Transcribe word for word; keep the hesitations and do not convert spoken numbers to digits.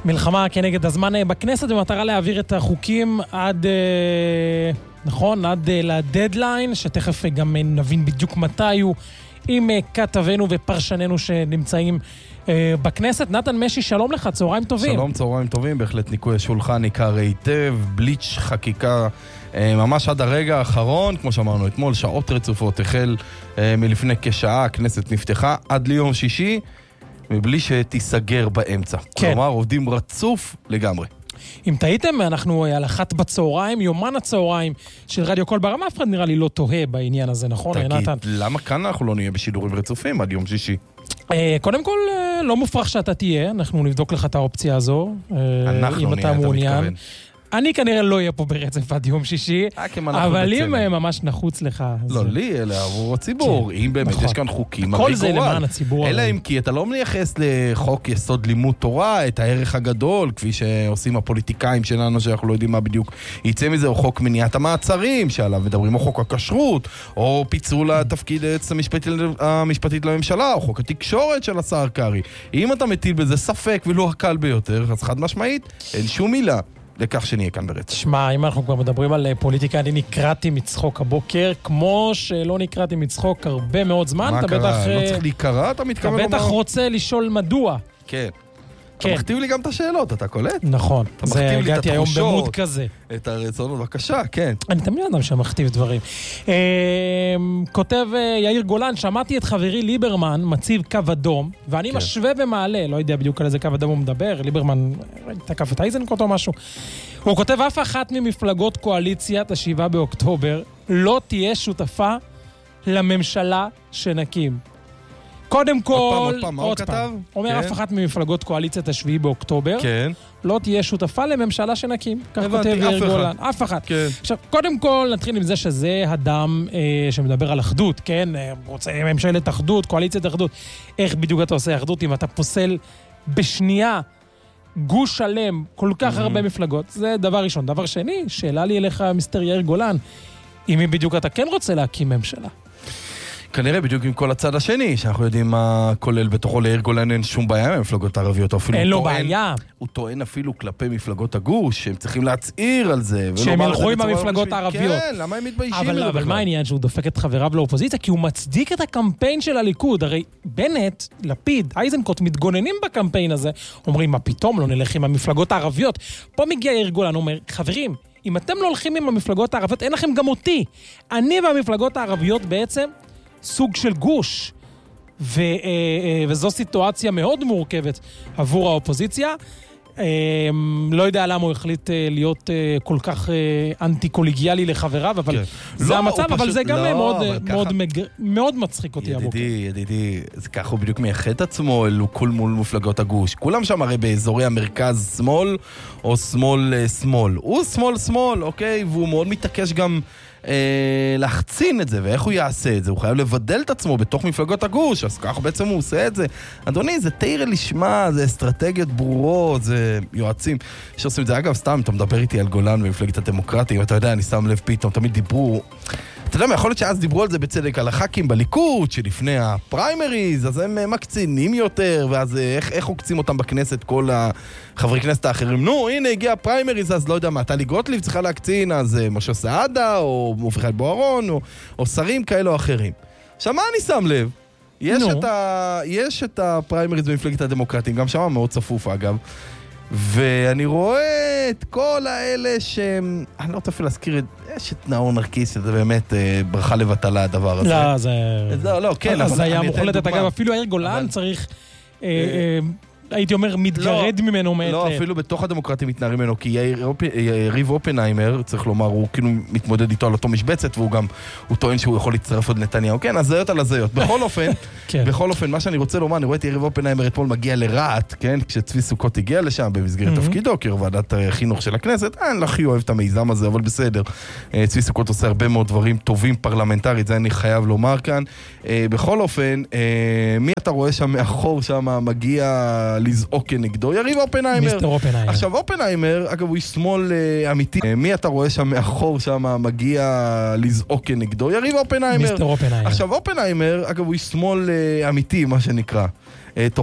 מלחמה כנגד הזמן בכנסת במטרה להעביר את החוקים עד, נכון, עד לדדליין, שתכף גם נבין בדיוק מתי הוא, עם כתבנו ופרשננו שנמצאים בכנסת. נתן משי, שלום לך, צהריים טובים. שלום, צהריים טובים, בהחלט ניקוי השולחן ניכר היטב, בליץ' חקיקה ממש עד הרגע האחרון, כמו שאמרנו אתמול, שעות רצופות, החל מלפני כשעה, הכנסת נפתחה עד ליום שישי, מבלי שתיסגר באמצע. כן. כלומר, עובדים רצוף לגמרי. אם טעיתם, אנחנו על אחת בצהריים, יומן הצהריים של רדיו קול ברמה, אף אחד נראה לי לא תוהה בעניין הזה, נכון? תגיד, נתן? למה כאן אנחנו לא נהיה בשידורים רצופים עד יום שישי? קודם כל, לא מופרך שאתה תהיה, אנחנו נבדוק לך את האופציה הזו. אנחנו נהיה, אתה מתכוון. אני כנראה לא אהיה פה ברצף עד יום שישי, אבל אם ממש נחוץ לך... לא, לי, אלא עבור הציבור. אם באמת יש כאן חוקים, כל זה למען הציבור. אלא אם כי אתה לא מייחס לחוק יסוד לימוד תורה, את הערך הגדול, כפי שעושים הפוליטיקאים שלנו, שאנחנו לא יודעים מה בדיוק יצא מזה, או חוק מניעת המעצרים, שעליו מדברים, או חוק הכשרות, או פיצול התפקיד המשפטית לממשלה, או חוק התקשורת של השר קרי. אם אתה מטיל בזה ספק ולא הקל ביותר, אז חד משמעית, אין שום מילה לכך שנהיה כאן ברצף. שמע, אם אנחנו כבר מדברים על פוליטיקה, אני נקראתי מצחוק הבוקר, כמו שלא נקראתי מצחוק הרבה מאוד זמן. מה קרה? לא צריך להיקרא, אתה מתכוון לומר? אתה בטח רוצה לשאול מדוע. כן. אתה מכתיב לי גם את השאלות, אתה קולט? נכון. אתה מכתיב לי את הגעתי היום במוד כזה. את הרצונות, בבקשה, כן. אני תמיד אדם שמכתיב דברים. כותב יאיר גולן, שמעתי את חברי ליברמן מציב קו אדום, ואני משווה ומעלה, לא יודע בדיוק על איזה קו אדום הוא מדבר, ליברמן תקף את אייזנקוט או משהו. הוא כותב, אף אחת ממפלגות קואליציית השבעה באוקטובר לא תהיה שותפה לממשלה שנקים. קודם כל, עוד פעם, מה הוא כתב? אומר, אף אחת ממפלגות קואליציית השביעי באוקטובר לא תהיה שותפה לממשלה שנקים. כך כותב יאיר גולן. אף אחת. עכשיו, קודם כל, נתחיל עם זה שזה אדם שמדבר על אחדות, כן? רוצה ממשלת אחדות, קואליציית אחדות. איך בדיוק אתה עושה אחדות אם אתה פוסל בשנייה גוש שלם, כל כך הרבה מפלגות? זה דבר ראשון. דבר שני, שאלה לי אליך, מיסטר יאיר גולן, אם בדיוק אתה כן רוצה להקים ממשלה. כנראה בדיוק עם כל הצד השני, שאנחנו יודעים מה כולל בתוכו. ליאיר גולן אין שום בעיה עם מפלגות הערביות. אין לו בעיה. הוא טוען אפילו כלפי מפלגות הגוש, שהם צריכים להצעיר על זה. שהם ילכו עם המפלגות הערביות. כן, למה הם מתביישים? אבל, אבל מה העניין שהוא דופק את חבריו לאופוזיציה? כי הוא מצדיק את הקמפיין של הליכוד. הרי בנט, לפיד, אייזנקוט מתגוננים בקמפיין הזה, אומרים, מה פתאום לא נלך עם המפלגות הערביות? פה מגיע יאיר גולן, אומר, חברים, אם אתם לא הולכים עם המפלגות הערביות, אין לכם גם אותי. אני והמפלגות הערביות בעצם סוג של גוש, ו, וזו סיטואציה מאוד מורכבת עבור האופוזיציה. לא יודע למה הוא החליט להיות כל כך אנטי-קוליגיאלי לחבריו, אבל זה המצב, אבל זה גם מאוד מצחיק אותי הבוקר. ידידי, ידידי, ככה הוא בדיוק מייחד את עצמו אלו כל מול מפלגות הגוש. כולם שם הרי באזורי המרכז שמאל, או שמאל שמאל. הוא שמאל שמאל, אוקיי? והוא מאוד מתעקש גם להחצין את זה, ואיך הוא יעשה את זה? הוא חייב לבדל את עצמו בתוך מפלגות הגוש, אז כך בעצם הוא עושה את זה. אדוני, זה תירה לשמה, זה אסטרטגיות ברורות, זה יועצים שעושים את זה. אגב, סתם, אתה מדבר איתי על גולן ומפלגת הדמוקרטים, אתה יודע, אני שם לב פתאום, תמיד דיברו, אתה יודע מה, יכול להיות שאז דיברו על זה בצדק, על הח"כים בליכוד, שלפני הפריימריז, אז הם מקצינים יותר, ואז איך, איך עוקצים אותם בכנסת, כל החברי כנסת האחרים? נו, הנה, הגיע הפריימריז, אז לא יודע מה, טלי גוטליב צריכה להקצין, אז משה סעדה, או מופיחל בוארון, או, או שרים כאלה או אחרים. עכשיו, מה אני שם לב? יש, את, ה, יש את הפריימריז במפלגת הדמוקרטים, גם שם מאוד צפוף, אגב, ואני רואה את כל האלה שהם, אני לא רוצה אפילו להזכיר, יש את נאור נרקיס, שזה באמת ברכה לבטלה הדבר הזה. לא, זה... לא, לא, כן, אבל... זה היה מוחלטת, אגב, אפילו יאיר גולן צריך... הייתי אומר, מתגרד ממנו מעת. לא, אפילו בתוך הדמוקרטים מתנערים ממנו, כי יריב אופנהיימר, צריך לומר, הוא כאילו מתמודד איתו על אותו משבצת, והוא גם, הוא טוען שהוא יכול להצטרף עוד נתניהו. כן, הזיות על הזיות. בכל אופן, בכל אופן, מה שאני רוצה לומר, אני רואה את יריב אופנהיימר אתמול מגיע לרעת, כן, כשצבי סוכות הגיע לשם במסגרת תפקידו, כיו"ר ועדת חינוך של הכנסת. אני לא הכי אוהב את המיזם הזה, אבל בסדר. צבי סוכות עושה הרבה מאוד דברים טובים פרלמנטרית, זה אני חייב לומר כאן. בכל אופן, מי אתה רואה שם מאחור שם מגיע לזעוק כנגדו? יריב אופנהיימר. מיסטר אופנהיימר. עכשיו, אופנהיימר, אגב, הוא שמאל uh, אמיתי. Uh, מי אתה רואה שם מאחור שם מגיע לזעוק כנגדו? יריב אופנהיימר. מיסטר אופנהיימר. עכשיו, אופנהיימר, אגב, הוא שמאל uh, אמיתי, מה שנקרא. Uh,